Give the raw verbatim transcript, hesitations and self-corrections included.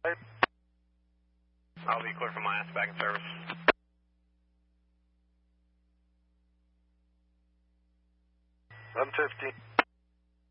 I'll be clear for my ass back in service. eleven fifteen.